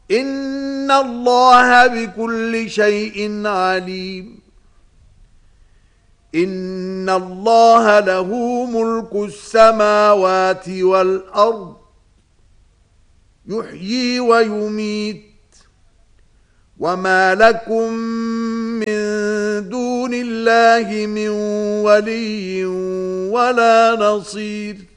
إن الله بكل شيء عليم إن الله له ملك السماوات والأرض يحيي ويميت وما لكم من دون الله من ولي ولا نصير